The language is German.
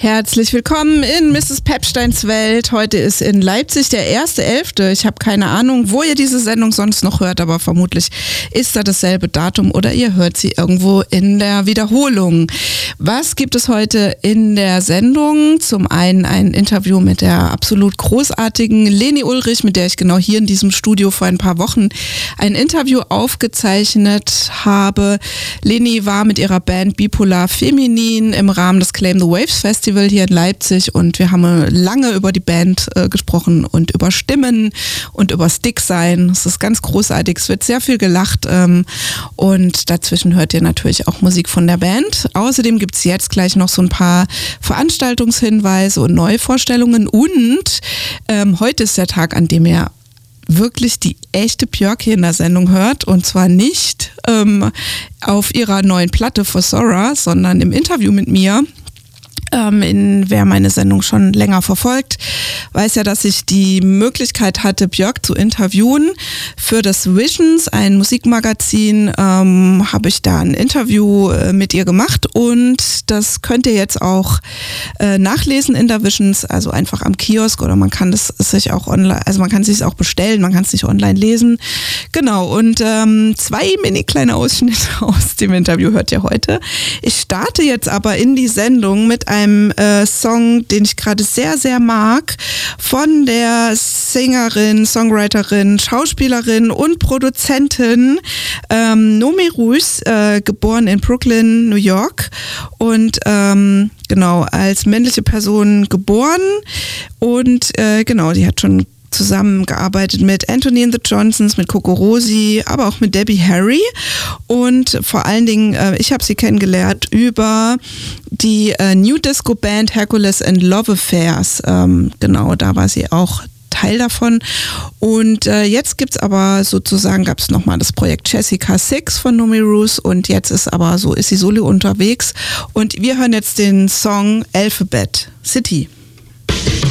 Herzlich willkommen in Mrs. Pepsteins Welt. Heute ist in Leipzig der 1.11. Ich habe keine Ahnung, wo ihr diese Sendung sonst noch hört, aber vermutlich ist da dasselbe Datum oder ihr hört sie irgendwo in der Wiederholung. Was gibt es heute in der Sendung? Zum einen ein Interview mit der absolut großartigen Leni Ulrich, mit der ich genau hier in diesem Studio vor ein paar Wochen ein Interview aufgezeichnet habe. Leni war mit ihrer Band Bipolar Feminin im Rahmen des Claim the Waves Festival hier in Leipzig und wir haben lange über die Band gesprochen und über Stimmen und über Sticksein. Es ist ganz großartig, es wird sehr viel gelacht und dazwischen hört ihr natürlich auch Musik von der Band. Außerdem gibt es jetzt gleich noch so ein paar Veranstaltungshinweise und Neuvorstellungen und heute ist der Tag, an dem ihr wirklich die echte Björk hier in der Sendung hört und zwar nicht auf ihrer neuen Platte For Sora, sondern im Interview mit mir. Wer meine Sendung schon länger verfolgt, weiß ja, dass ich die Möglichkeit hatte, Björk zu interviewen. Für das Visions, ein Musikmagazin, habe ich da ein Interview mit ihr gemacht und das könnt ihr jetzt auch nachlesen in der Visions, also einfach am Kiosk oder man kann es sich auch online, also man kann es sich auch bestellen, man kann es nicht online lesen. Genau, und 2 mini kleine Ausschnitte aus dem Interview hört ihr heute. Ich starte jetzt aber in die Sendung mit einem Song, den ich gerade sehr, sehr mag, von der Sängerin, Songwriterin, Schauspielerin und Produzentin Nomi Ruiz, geboren in Brooklyn, New York und genau, als männliche Person geboren und genau, die hat schon zusammengearbeitet mit Anthony and the Johnsons, mit Coco Rosie, aber auch mit Debbie Harry und vor allen Dingen, ich habe sie kennengelernt über die New Disco Band Hercules and Love Affairs, genau, da war sie auch Teil davon und jetzt gibt's aber sozusagen, gab es nochmal das Projekt Jessica Six von Nomi Ruiz und jetzt ist sie solo unterwegs und wir hören jetzt den Song Alphabet City.